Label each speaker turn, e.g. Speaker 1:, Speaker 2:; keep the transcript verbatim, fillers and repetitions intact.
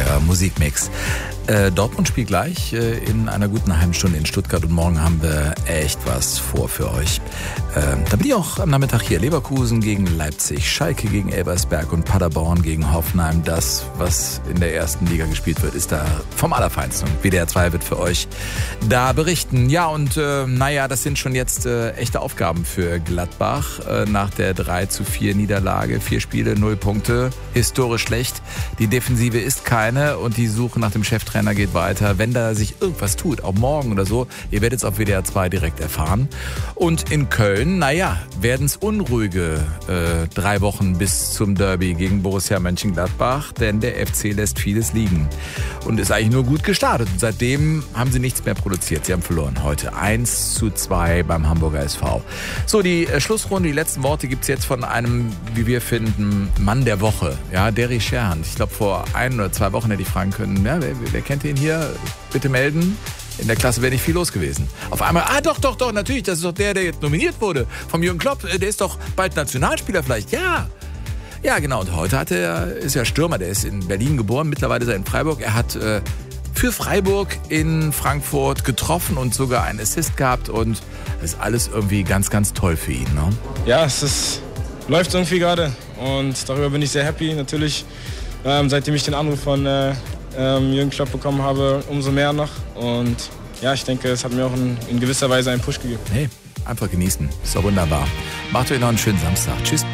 Speaker 1: euer Musikmix. Äh, Dortmund spielt gleich äh, in einer guten halben Stunde in Stuttgart und morgen haben wir echt was vor für euch. Äh, da bin ich auch am Nachmittag hier. Leverkusen gegen Leipzig, Schalke gegen Elversberg und Paderborn gegen Hoffenheim. Das, was in der ersten Liga gespielt wird, ist da vom Allerfeinsten. Und W D R zwei wird für euch da berichten. Ja, und äh, naja, das sind schon jetzt äh, echte Aufgaben für Gladbach. Äh, nach der drei zu vier Niederlage, vier Spiele, null Punkte, historisch schlecht. Die Defensive ist keine und die Suche nach dem Cheftrainer geht weiter. Wenn da sich irgendwas tut, auch morgen oder so, ihr werdet es auf W D R zwei direkt erfahren. Und in Köln, naja, werden es unruhige äh, drei Wochen bis zum Derby gegen Borussia Mönchengladbach, denn der F C lässt vieles liegen und ist eigentlich nur gut gestartet. Und seitdem haben sie nichts mehr produziert. Sie haben verloren heute eins zu zwei beim Hamburger S V. So, die äh, Schlussrunde, die letzten Worte gibt es jetzt von einem, wie wir finden, Mann der Woche. Ja, Derry Scherhand. Ich glaube, vor ein oder zwei Wochen hätte ich fragen können, ja, wer, wer kennt ihn hier? Bitte melden. In der Klasse wäre nicht viel los gewesen. Auf einmal, ah doch, doch, doch, natürlich, das ist doch der, der jetzt nominiert wurde vom Jürgen Klopp. Der ist doch bald Nationalspieler vielleicht, ja. Ja, genau, und heute hat er, ist ja Stürmer, der ist in Berlin geboren, mittlerweile ist er in Freiburg. Er hat äh, für Freiburg in Frankfurt getroffen und sogar einen Assist gehabt und das ist alles irgendwie ganz, ganz toll für ihn. Ne?
Speaker 2: Ja, es ist, läuft irgendwie gerade und darüber bin ich sehr happy. Natürlich, ähm, seitdem ich den Anruf von äh, ähm, Jürgen Klopp bekommen habe, umso mehr noch. Und ja, ich denke, es hat mir auch in, in gewisser Weise einen Push gegeben.
Speaker 1: Hey, einfach genießen. Ist doch wunderbar. Macht euch noch einen schönen Samstag. Tschüss.